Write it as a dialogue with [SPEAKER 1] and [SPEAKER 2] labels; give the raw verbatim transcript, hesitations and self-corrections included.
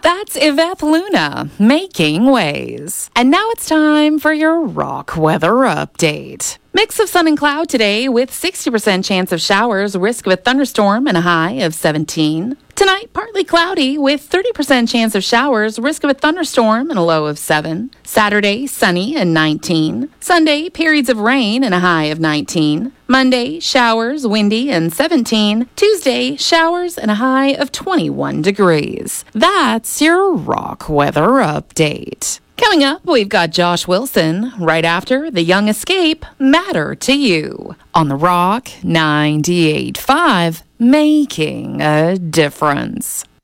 [SPEAKER 1] That's Yvette Luna, Making Waves. And now it's time for your rock weather update. Mix of sun and cloud today with sixty percent chance of showers, risk of a thunderstorm and a high of seventeen. Tonight, partly cloudy with thirty percent chance of showers, risk of a thunderstorm and a low of seven. Saturday, sunny and nineteen. Sunday, periods of rain and a high of nineteen. Monday, showers, windy and seventeen. Tuesday, showers and a high of twenty-one degrees. That's your rock weather update. Coming up, we've got Josh Wilson right after The Young Escape, Matter to You, on the Rock ninety-eight point five, Making a Difference.